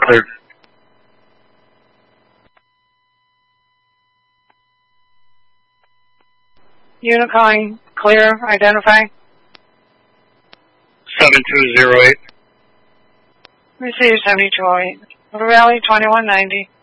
cleared. Unit calling clear, identify. 7208. Receive 7208. River Valley 2190.